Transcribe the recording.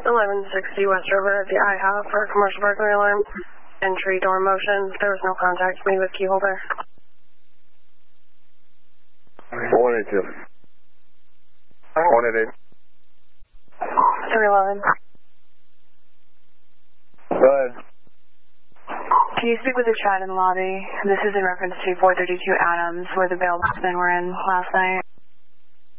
1160 West River at the IHOP for a commercial burglary alarm. Entry door motion. There was no contact made with key holder. 182. 188. 311. Go ahead. Can you speak with the chat in the lobby? This is in reference to 432 Adams, where the bail men were in last night.